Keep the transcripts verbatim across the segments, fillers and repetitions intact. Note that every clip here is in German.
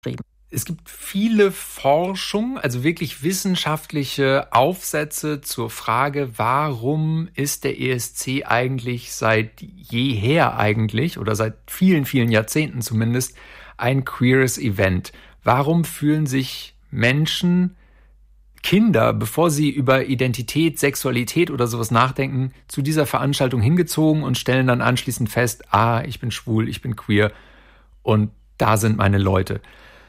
Es gibt viele Forschung, also wirklich wissenschaftliche Aufsätze zur Frage, warum ist der E S C eigentlich seit jeher eigentlich oder seit vielen, vielen Jahrzehnten zumindest ein queeres Event? Warum fühlen sich Menschen, Kinder, bevor sie über Identität, Sexualität oder sowas nachdenken, zu dieser Veranstaltung hingezogen und stellen dann anschließend fest, ah, ich bin schwul, ich bin queer und da sind meine Leute.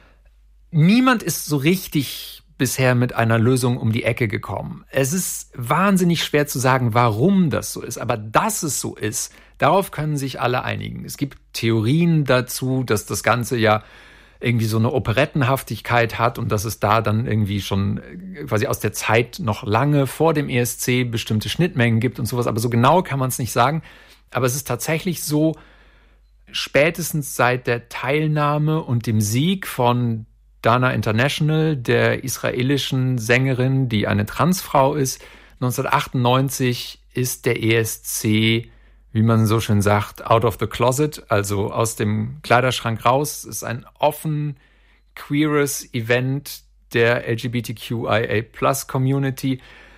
Niemand ist so richtig bisher mit einer Lösung um die Ecke gekommen. Es ist wahnsinnig schwer zu sagen, warum das so ist. Aber dass es so ist, darauf können sich alle einigen. Es gibt Theorien dazu, dass das Ganze ja irgendwie so eine Operettenhaftigkeit hat und dass es da dann irgendwie schon quasi aus der Zeit noch lange vor dem E S C bestimmte Schnittmengen gibt und sowas. Aber so genau kann man es nicht sagen. Aber es ist tatsächlich so, spätestens seit der Teilnahme und dem Sieg von Dana International, der israelischen Sängerin, die eine Transfrau ist. neunzehnhundertachtundneunzig ist der E S C, wie man so schön sagt, out of the closet, also aus dem Kleiderschrank raus. Es ist ein offen queeres Event der L G B T Q I A Plus Community.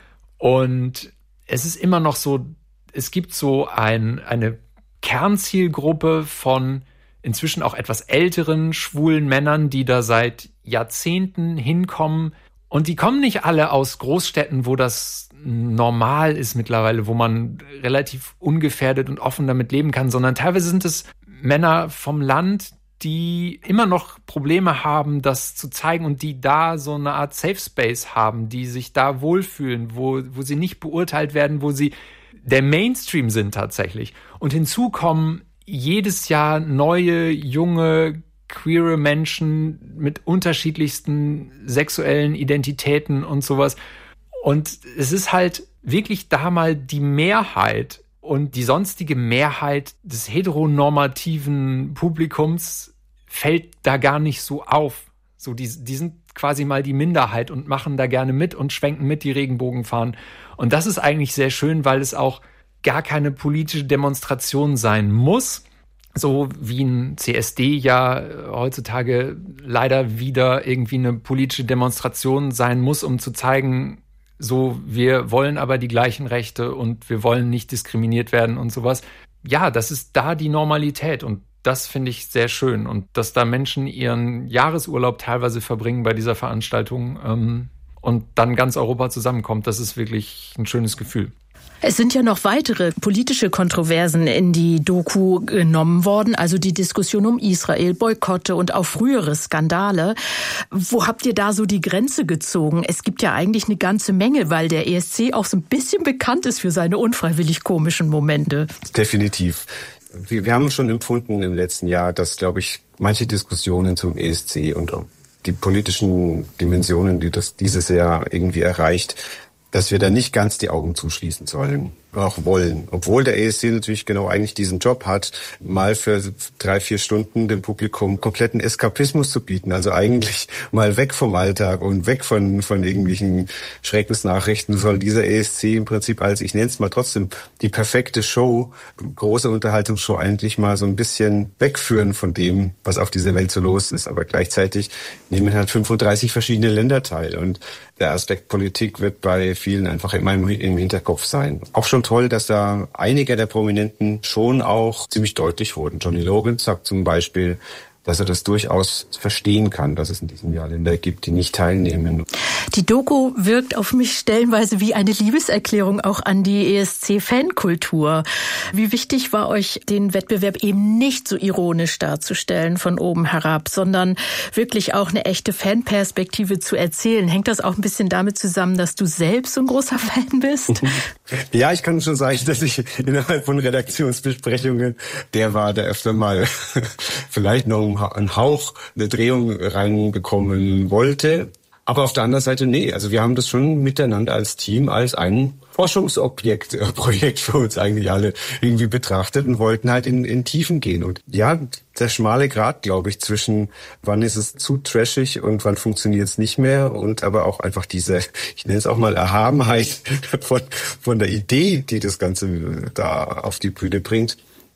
Und es ist immer noch so, es gibt so ein, eine Kernzielgruppe von inzwischen auch etwas älteren schwulen Männern, die da seit Jahrzehnten hinkommen. Und die kommen nicht alle aus Großstädten, wo das normal ist mittlerweile, wo man relativ ungefährdet und offen damit leben kann, sondern teilweise sind es Männer vom Land, die immer noch Probleme haben, das zu zeigen und die da so eine Art Safe Space haben, die sich da wohlfühlen, wo, wo sie nicht beurteilt werden, wo sie der Mainstream sind tatsächlich. Und hinzu kommen jedes Jahr neue, junge, queere Menschen mit unterschiedlichsten sexuellen Identitäten und sowas. Und es ist halt wirklich da mal die Mehrheit und die sonstige Mehrheit des heteronormativen Publikums fällt da gar nicht so auf. So, die, die sind quasi mal die Minderheit und machen da gerne mit und schwenken mit die Regenbogenfahnen. Und das ist eigentlich sehr schön, weil es auch gar keine politische Demonstration sein muss, so wie ein C S D ja heutzutage leider wieder irgendwie eine politische Demonstration sein muss, um zu zeigen, so, wir wollen aber die gleichen Rechte und wir wollen nicht diskriminiert werden und sowas. Ja, das ist da die Normalität und das finde ich sehr schön. Und dass da Menschen ihren Jahresurlaub teilweise verbringen bei dieser Veranstaltung ähm, und dann ganz Europa zusammenkommt, das ist wirklich ein schönes Gefühl. Es sind ja noch weitere politische Kontroversen in die Doku genommen worden, also die Diskussion um Israel, Boykotte und auch frühere Skandale. Wo habt ihr da so die Grenze gezogen? Es gibt ja eigentlich eine ganze Menge, weil der E S C auch so ein bisschen bekannt ist für seine unfreiwillig komischen Momente. Definitiv. Wir, wir haben schon empfunden im letzten Jahr, dass, glaube ich, manche Diskussionen zum E S C und die politischen Dimensionen, die das dieses Jahr irgendwie erreicht, dass wir da nicht ganz die Augen zuschließen sollen, auch wollen. Obwohl der E S C natürlich genau eigentlich diesen Job hat, mal für drei, vier Stunden dem Publikum kompletten Eskapismus zu bieten. Also eigentlich mal weg vom Alltag und weg von von irgendwelchen Schreckensnachrichten soll dieser E S C im Prinzip als, ich nenne es mal trotzdem, die perfekte Show, große Unterhaltungsshow eigentlich mal so ein bisschen wegführen von dem, was auf dieser Welt so los ist. Aber gleichzeitig nehmen halt fünfunddreißig verschiedene Länder teil. Und der Aspekt Politik wird bei vielen einfach immer im Hinterkopf sein. Auch schon toll, dass da einige der Prominenten schon auch ziemlich deutlich wurden. Johnny Logan sagt zum Beispiel, dass er das durchaus verstehen kann, dass es in diesem Jahr Länder gibt, die nicht teilnehmen. Die Doku wirkt auf mich stellenweise wie eine Liebeserklärung auch an die E S C-Fankultur. Wie wichtig war euch, den Wettbewerb eben nicht so ironisch darzustellen von oben herab, sondern wirklich auch eine echte Fanperspektive zu erzählen? Hängt das auch ein bisschen damit zusammen, dass du selbst so ein großer Fan bist? Ja, ich kann schon sagen, dass ich innerhalb von Redaktionsbesprechungen, der war da öfter mal vielleicht noch einen Hauch, eine Drehung reinbekommen wollte. Aber auf der anderen Seite, nee, also wir haben das schon miteinander als Team, als ein Forschungsobjekt, äh, Projekt für uns eigentlich alle irgendwie betrachtet und wollten halt in, in Tiefen gehen. Und ja, der schmale Grat, glaube ich, zwischen wann ist es zu trashig und wann funktioniert es nicht mehr und aber auch einfach diese, ich nenne es auch mal Erhabenheit von, von der Idee, die das Ganze da auf die Bühne bringt.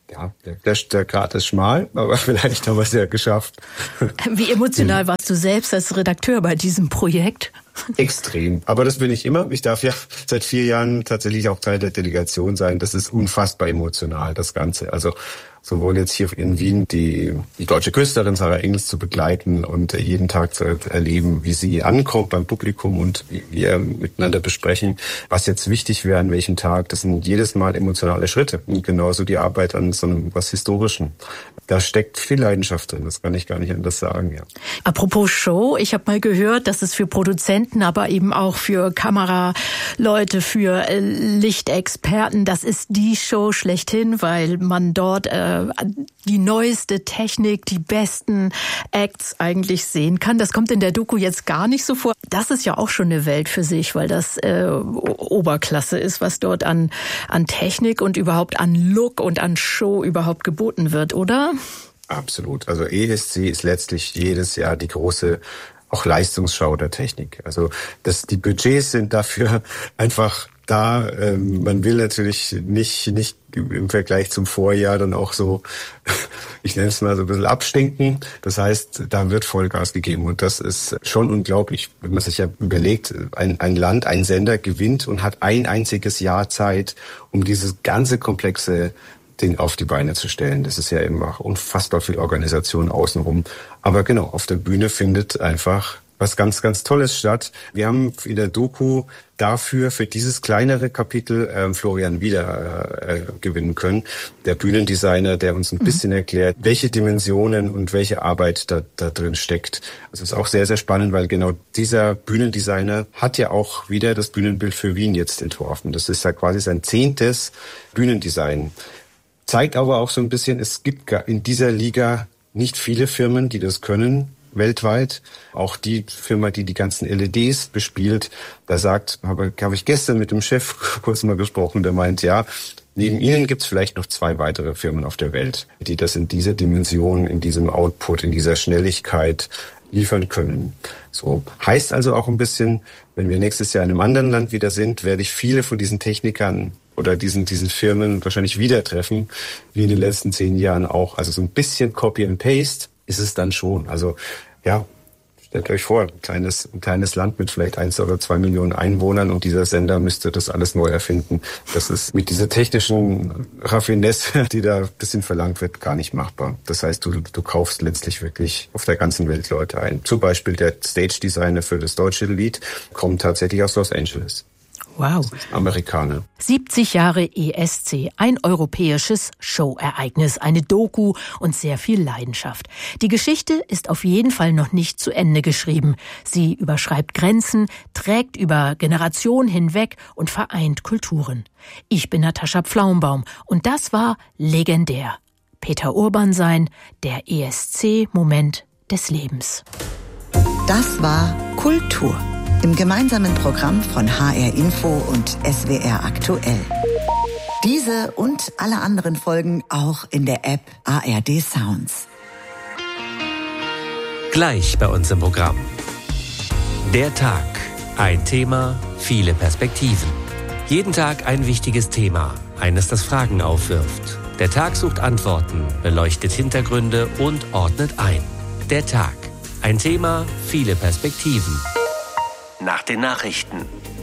Ja, der, der, der Grat ist schmal, aber vielleicht haben wir es ja geschafft. Wie emotional warst du selbst als Redakteur bei diesem Projekt? Extrem. Aber das bin ich immer. Ich darf ja seit vier Jahren tatsächlich auch Teil der Delegation sein. Das ist unfassbar emotional, das Ganze. Also sowohl jetzt hier in Wien die, die deutsche Künstlerin Sarah Engels zu begleiten und jeden Tag zu erleben, wie sie ankommt beim Publikum und wie wir miteinander besprechen, was jetzt wichtig wäre an welchem Tag. Das sind jedes Mal emotionale Schritte. Und genauso die Arbeit an so einem was Historischen. Da steckt viel Leidenschaft drin, das kann ich gar nicht anders sagen. Ja. Apropos Show, ich habe mal gehört, dass es für Produzenten, aber eben auch für Kameraleute, für äh, Lichtexperten, das ist die Show schlechthin, weil man dort äh, die neueste Technik, die besten Acts eigentlich sehen kann. Das kommt in der Doku jetzt gar nicht so vor. Das ist ja auch schon eine Welt für sich, weil das äh, Oberklasse ist, was dort an, an Technik und überhaupt an Look und an Show überhaupt geboten wird, oder? Absolut. Also E S C ist letztlich jedes Jahr die große auch Leistungsschau der Technik. Also das, die Budgets sind dafür einfach da. Ähm, man will natürlich nicht nicht im Vergleich zum Vorjahr dann auch so, ich nenne es mal so ein bisschen abstinken. Das heißt, da wird Vollgas gegeben und das ist schon unglaublich, wenn man sich ja überlegt, ein, ein Land, ein Sender gewinnt und hat ein einziges Jahr Zeit, um dieses ganze komplexe Ding auf die Beine zu stellen. Das ist ja eben auch unfassbar viel Organisation außenrum. Aber genau, auf der Bühne findet einfach was ganz, ganz Tolles statt. Wir haben in der Doku dafür, für dieses kleinere Kapitel, äh, Florian Wieder äh, gewinnen können. Der Bühnendesigner, der uns ein bisschen erklärt, welche Dimensionen und welche Arbeit da, da drin steckt. Also ist auch sehr, sehr spannend, weil genau dieser Bühnendesigner hat ja auch wieder das Bühnenbild für Wien jetzt entworfen. Das ist ja quasi sein zehntes Bühnendesign. Zeigt aber auch so ein bisschen, es gibt in dieser Liga nicht viele Firmen, die das können, weltweit. Auch die Firma, die die ganzen L E Ds bespielt, da sagt, habe, habe ich gestern mit dem Chef kurz mal gesprochen, der meint, ja, neben Ihnen gibt es vielleicht noch zwei weitere Firmen auf der Welt, die das in dieser Dimension, in diesem Output, in dieser Schnelligkeit liefern können. So heißt also auch ein bisschen, wenn wir nächstes Jahr in einem anderen Land wieder sind, werde ich viele von diesen Technikern oder diesen diesen Firmen wahrscheinlich wieder treffen, wie in den letzten zehn Jahren auch. Also so ein bisschen Copy and Paste ist es dann schon. Also ja, stellt euch vor, ein kleines, ein kleines Land mit vielleicht eins oder zwei Millionen Einwohnern und dieser Sender müsste das alles neu erfinden. Das ist mit dieser technischen Raffinesse, die da ein bisschen verlangt wird, gar nicht machbar. Das heißt, du, du kaufst letztlich wirklich auf der ganzen Welt Leute ein. Zum Beispiel der Stage-Designer für das deutsche Lied kommt tatsächlich aus Los Angeles. Wow. Amerikaner. siebzig Jahre E S C, ein europäisches Showereignis, eine Doku und sehr viel Leidenschaft. Die Geschichte ist auf jeden Fall noch nicht zu Ende geschrieben. Sie überschreibt Grenzen, trägt über Generationen hinweg und vereint Kulturen. Ich bin Natascha Pflaumbaum und das war legendär. Peter Urban sein, der E S C-Moment des Lebens. Das war Kultur. Im gemeinsamen Programm von H R Info und S W R Aktuell. Diese und alle anderen Folgen auch in der App A R D Sounds. Gleich bei uns im Programm. Der Tag. Ein Thema, viele Perspektiven. Jeden Tag ein wichtiges Thema, eines, das Fragen aufwirft. Der Tag sucht Antworten, beleuchtet Hintergründe und ordnet ein. Der Tag. Ein Thema, viele Perspektiven. Nach den Nachrichten.